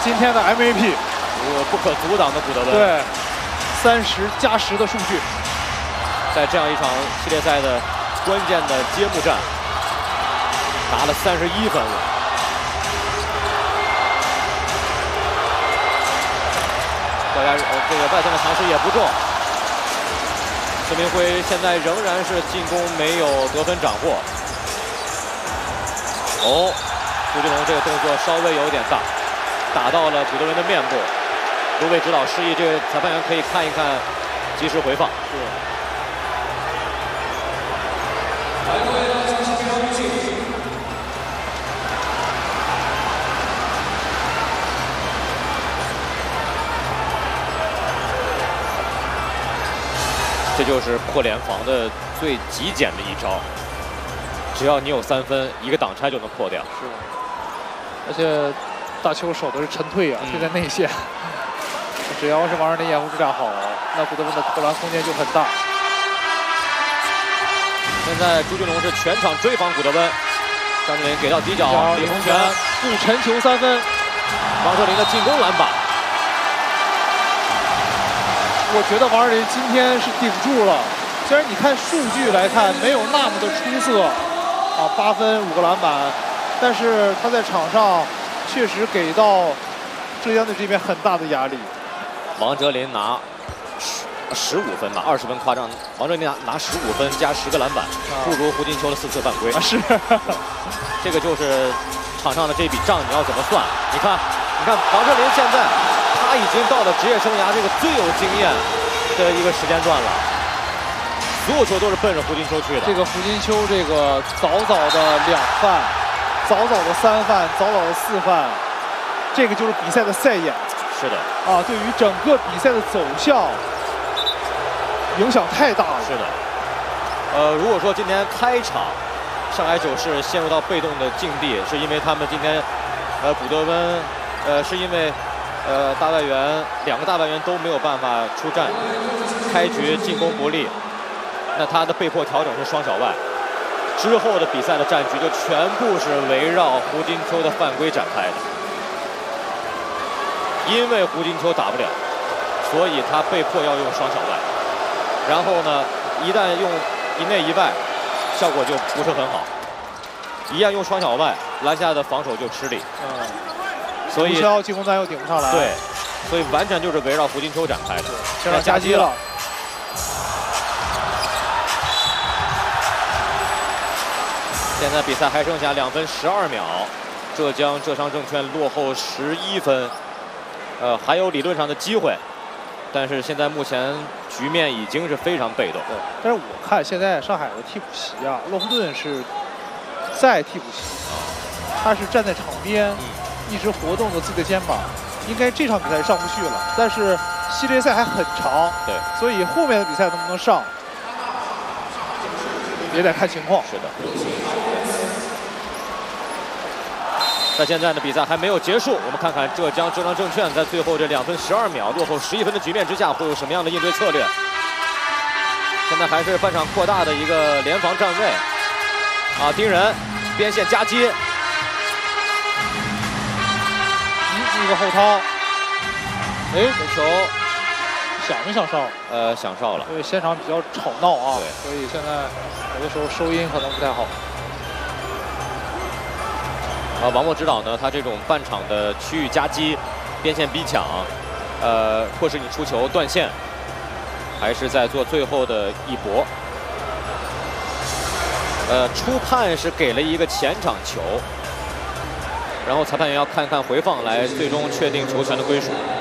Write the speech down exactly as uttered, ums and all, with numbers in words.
今天的 M V P， 我不可阻挡的古德温。 对，三十加十的数据， 在这样一场系列赛的关键的揭幕战，拿了三十一分了。大家呃，这个外线的尝试也不中。孙明辉现在仍然是进攻没有得分斩获。哦，朱俊龙这个动作稍微有点大，打到了古德温的面部。卢伟指导示意这个裁判员可以看一看，及时回放。是。这就是破联防的最极简的一招，只要你有三分，一个挡拆就能破掉。 是，而且大邱守的是沉退啊，退在内线。只要是王热林掩护质量好，那古德温的投篮空间就很大。 现在朱俊龙是全场追防古德温，张镇麟给到底角，李洪权不沉球三分， 王热林的进攻篮板。 我觉得王热林今天是顶住了，虽然你看数据来看没有那么的出色，啊，八分五个篮板，但是他在场上确实给到浙江队这边很大的压力。 王哲林拿十十五分吧，二十分夸张。王哲林拿拿十五分加十个篮板，不如胡金秋的四次犯规。 啊，是， 这个就是场上的这笔账，你要怎么算？你看，你看王哲林现在。他已经到了职业生涯这个最有经验的一个时间段了，所有球都是奔着胡金秋去的。 这个胡金秋，这个早早的两犯，早早的三犯，早早的四犯，这个就是比赛的赛眼。 是的， 啊，对于整个比赛的走向影响太大了。 是的，呃，如果说今天开场上海九世陷入到被动的境地，是因为他们今天，呃，古德温，呃，是因为。呃，大外援两个大外援都没有办法出战，开局进攻不利，那他的被迫调整是双小外，之后的比赛的战局就全部是围绕胡金秋的犯规展开的。因为胡金秋打不了，所以他被迫要用双小外，然后呢，一旦用一内一外，效果就不是很好。一旦用双小外，篮下的防守就吃力。 嗯。 所以进攻端又顶不上来， 对，所以完全就是围绕胡金秋展开的。 现在夹击了， 现在比赛还剩下两分十二秒，浙江浙商证券落后十一分，呃，还有理论上的机会，但是现在目前局面已经是非常被动。 对，但是我看现在上海的替补席啊，洛夫顿是在替补席，他是站在场边。嗯，一直活动着自己的肩膀，应该这场比赛上不去了。但是系列赛还很长， 对， 所以后面的比赛能不能上，也得看情况。 是的。那现在的比赛还没有结束，我们看看浙江浙商证券在最后这两分十二秒落后十一分的局面之下，会有什么样的应对策略？现在还是半场扩大的一个联防站位，啊，盯人，边线夹击。 一个后掏，哎， 这球想没想上？ 呃，想上了。 因为现场比较吵闹啊， 对， 所以现在有的时候收音可能不太好。 啊，王默指导呢，他这种半场的区域夹击、边线逼抢，呃，迫使你出球断线，还是在做最后的一搏。呃，初判是给了一个前场球。然后裁判员要看看回放，来最终确定球权的归属。